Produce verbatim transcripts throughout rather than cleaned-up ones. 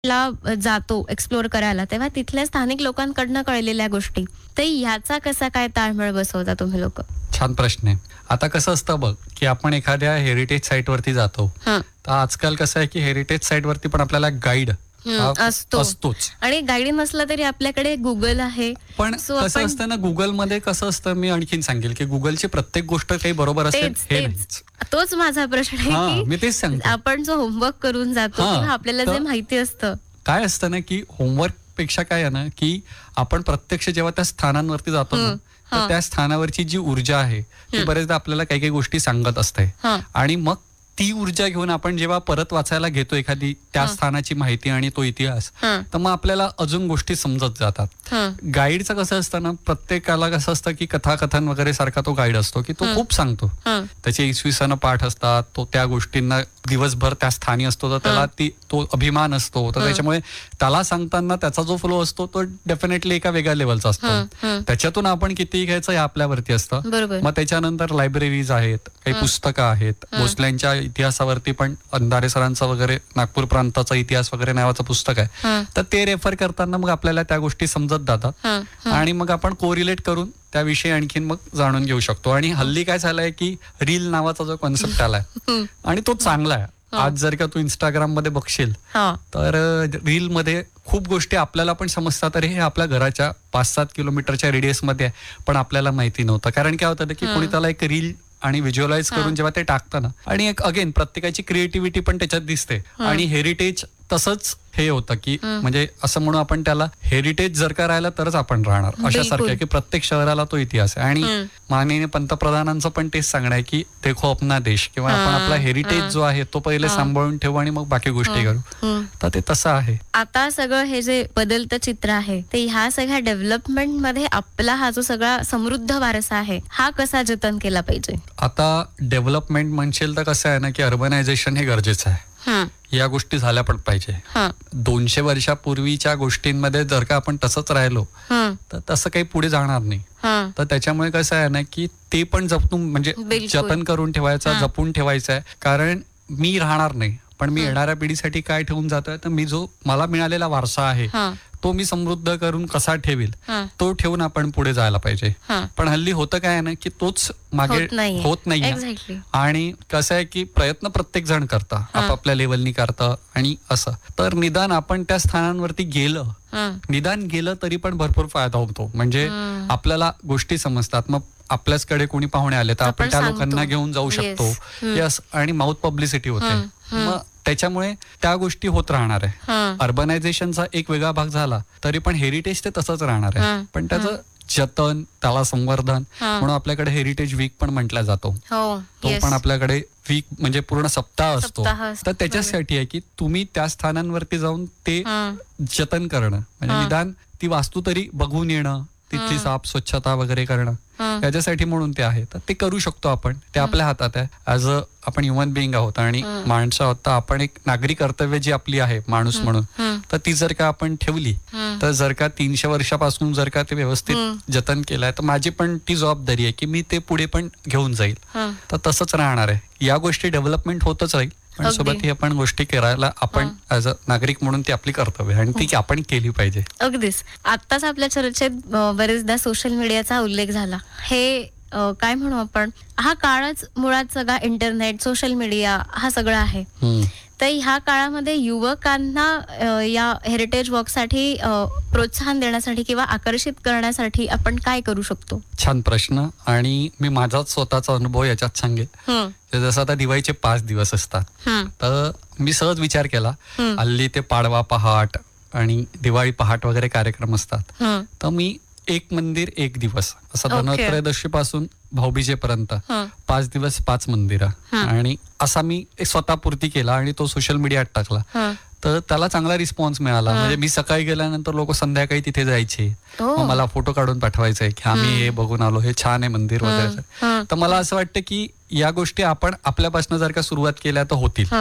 ला जातो एक्सप्लोर करायला, तेव्हा तिथल्या स्थानिक लोकांकडनं कळलेल्या गोष्टी, तर ह्याचा कसा काय ताळमेळ बसवता तुम्ही लोक? छान प्रश्न आहे. आता कसं असतं बघ, की आपण एखाद्या हेरिटेज साईटवरती जातो, तर आजकाल कसं आहे की हेरिटेज साईटवरती पण आपल्याला गाईड असतो असतोच. आणि गाईड नसला तरी आपल्याकडे गुगल आहे. पण कसं असतं ना, गुगलमध्ये कसं असतं, मी आणखीन सांगेल की गुगलची प्रत्येक गोष्ट काही बरोबर असेल हे नाहीच. तोच माझा प्रश्न आहे की मी तेच सांगतो, आपण जो होमवर्क करून जातो किंवा आपल्याला जे माहिती असतं, काय असतं ना की होमवर्क पेक्षा काय आहे ना, की आपण प्रत्यक्ष जेव्हा त्या स्थानांवरती जातो ना, तर त्या स्थानावरची जी ऊर्जा आहे ती बरेचदा आपल्याला काही काही गोष्टी सांगत असते. आणि मग ती ऊर्जा घेऊन आपण जेव्हा परत वाचायला घेतो एखादी त्या स्थानाची माहिती आणि तो इतिहास, तर मग आपल्याला अजून गोष्टी समजत जातात. गाईडचं कसं असतं ना, प्रत्येकाला कसं असतं की कथाकथन वगैरे सारखा तो गाईड असतो की तो खूप सांगतो, त्याचे इसवी सन पाठ असतात, तो त्या गोष्टींना दिवसभर त्या स्थानी असतो, तर त्याला ती तो अभिमान असतो, तर त्याच्यामुळे त्याला सांगताना त्याचा जो फ्लो असतो तो डेफिनेटली एका वेगळ्या लेवलचा असतो. त्याच्यातून आपण किती घ्यायचं हे आपल्यावरती असतं. मग त्याच्यानंतर लायब्ररीज आहेत, काही पुस्तकं आहेत. भोसल्यांच्या इतिहासावरती पण अंधारे सरांचा वगैरे नागपूर प्रांताचा इतिहास वगैरे नावाचं पुस्तक आहे, तर ते रेफर करताना मग आपल्याला त्या गोष्टी समजत जातात आणि मग आपण कोरिलेट करून त्याविषयी आणखीन मग जाणून घेऊ शकतो. आणि हल्ली काय झालंय की रील नावाचा जो कॉन्सेप्ट आलाय आणि तो चांगला आहे. आज जर का तू इंस्टाग्राम मध्ये बघशील तर रील मध्ये खूप गोष्टी आपल्याला पण समजतात, अरे हे आपल्या घराच्या पाच सात किलोमीटरच्या रेडियस मध्ये आहे, पण आपल्याला माहिती नव्हतं. कारण काय होतं की कोणी त्याला एक रील आणि व्हिज्युअलाइज करून जेव्हा ते टाकतं ना, आणि एक अगेन प्रत्येकाची क्रिएटिव्हिटी पण त्याच्यात दिसते. आणि हेरिटेज तसंच हे होतं की म्हणजे असं म्हणून आपण त्याला हेरिटेज जर का राहिला तरच आपण राहणार, अशा सारख्या की प्रत्येक शहराला तो इतिहास आहे. आणि माननीय पंतप्रधानांचं पण तेच सांगणं आहे की देखो अपना देश, किंवा आपण आपला हेरिटेज जो आहे तो पहिले सांभाळून ठेवू आणि मग बाकी गोष्टी करू. तर ते तसं आहे. आता सगळं हे जे बदलतं चित्र आहे, ते ह्या सगळ्या डेव्हलपमेंट मध्ये आपला हा जो सगळा समृद्ध वारसा आहे हा कसा जतन केला पाहिजे? आता डेव्हलपमेंट म्हणशील तर कसं आहे ना की अर्बनायझेशन हे गरजेचं आहे. या गोष्टी झाल्या पण पाहिजे. दोनशे वर्षापूर्वीच्या गोष्टींमध्ये जर का आपण तसंच राहिलो तर तसं काही पुढे जाणार नाही. तर त्याच्यामुळे कसं आहे ना की ते पण जपून म्हणजे जतन करून ठेवायचं, जपून ठेवायचं आहे. कारण मी राहणार नाही, पण मी येणाऱ्या पिढीसाठी काय ठेवून जातोय, तर मी जो मला मिळालेला वारसा आहे तो मी समृद्ध करून कसा ठेवील तो ठेवून आपण पुढे जायला पाहिजे. पण हल्ली होतं काय ना की तोच मागे होत नाही. आणि कसं आहे की प्रयत्न प्रत्येक जण करता, आपापल्या लेवलनी करतं, आणि असं तर निदान आपण त्या स्थानांवरती गेलं, निदान गेलं तरी पण भरपूर फायदा होतो. म्हणजे आपल्याला गोष्टी समजतात. मग आपल्याचकडे कोणी पाहुणे आले तर आपण त्या लोकांना घेऊन जाऊ शकतो. यस, आणि माउथ पब्लिसिटी होते. मग त्याच्यामुळे त्या गोष्टी होत राहणार आहे. अर्बनायझेशनचा एक वेगळा भाग झाला तरी पण हेरिटेज ते तसंच राहणार आहे. पण त्याचं जतन, त्याला संवर्धन म्हणून आपल्याकडे हेरिटेज वीक पण म्हटला जातो. तो पण आपल्याकडे वीक म्हणजे पूर्ण सप्ताह असतो. तर त्याच्यासाठी आहे की तुम्ही त्या स्थानांवरती जाऊन ते जतन करणं, म्हणजे निदान ती वास्तू तरी बघून येणं, तिथली साफ स्वच्छता वगैरे करणं, त्याच्यासाठी म्हणून ते आहे. तर ते करू शकतो आपण, ते आपल्या हातात आहे. ऍज अ आपण ह्युमन बिईंग आहोत आणि माणसं आहोत, तर आपण एक नागरी कर्तव्य जी आपली आहे माणूस म्हणून, तर ती जर का आपण ठेवली, तर जर का तीनशे वर्षापासून जर का ते व्यवस्थित जतन केलंय, तर माझी पण ती जबाबदारी आहे की मी ते पुढे पण घेऊन जाईल. तर तसंच राहणार आहे. या गोष्टी डेव्हलपमेंट होतच राहील, पण सोबत ही आपण गोष्टी करायला आपण ऍज अ नागरिक म्हणून ती आपली कर्तव्य आणि ती आपण केली पाहिजे. अगदीच. आत्ताच आपल्या चर्चेत बरेचदा सोशल मीडियाचा उल्लेख झाला. हे काय म्हणू आपण, हा काळच मुळात सगळा इंटरनेट, सोशल मीडिया हा सगळा आहे. तर ह्या काळामध्ये युवकांना या हेरिटेज वॉकसाठी प्रोत्साहन देण्यासाठी किंवा आकर्षित करण्यासाठी आपण काय करू शकतो? छान प्रश्न. आणि मी माझाच स्वतःचा अनुभव याच्यात सांगेल. जसं आता दिवाळीचे पाच दिवस असतात, तर मी सहज विचार केला, हल्ली ते पाडवा पहाट आणि दिवाळी पहाट वगैरे कार्यक्रम असतात, तर मी एक मंदिर एक दिवस असं धनत्रयोदशी पासून भाऊबीजेपर्यंत पाच दिवस पाच मंदिरं, आणि असा मी स्वतःपूर्ती केला आणि तो सोशल मीडियात टाकला. तर त्याला चांगला रिस्पॉन्स मिळाला. म्हणजे मी सकाळी गेल्यानंतर लोक संध्याकाळी तिथे जायचे, मला फोटो काढून पाठवायचे की आम्ही हे बघून आलो, हे छान आहे मंदिर वगैरे. तर मला असं वाटतं की या गोष्टी आपण आपल्यापासून जर का सुरुवात केल्या तर होतील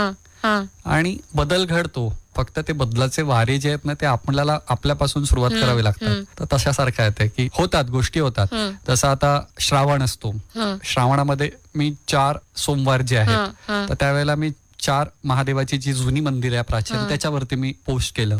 आणि बदल घडतो. फक्त ते बदलाचे वारे जे आहेत ना, ते आपल्याला आपल्यापासून सुरुवात करावी लागतात. तर तशासारखं आहे की होतात गोष्टी होतात. जसं आता श्रावण असतो, श्रावणामध्ये मी चार सोमवार जे आहेत तर त्यावेळेला मी चार महादेवाची जी जुनी मंदिर आहे प्राचीन त्याच्यावरती मी पोस्ट केलं